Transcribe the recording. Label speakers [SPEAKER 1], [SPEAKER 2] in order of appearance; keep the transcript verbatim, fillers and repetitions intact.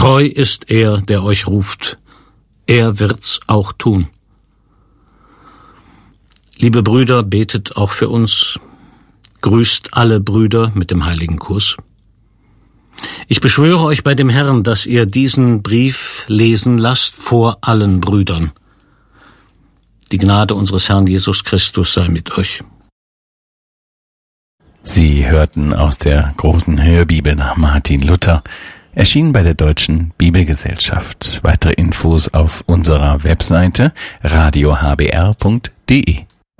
[SPEAKER 1] Treu ist er, der euch ruft. Er wird's auch tun. Liebe Brüder, betet auch für uns. Grüßt alle Brüder mit dem heiligen Kuss. Ich beschwöre euch bei dem Herrn, dass ihr diesen Brief lesen lasst vor allen Brüdern. Die Gnade unseres Herrn Jesus Christus sei mit euch.
[SPEAKER 2] Sie hörten aus der großen Hörbibel nach Martin Luther, erschienen bei der Deutschen Bibelgesellschaft. Weitere Infos auf unserer Webseite radio h b r punkt d e.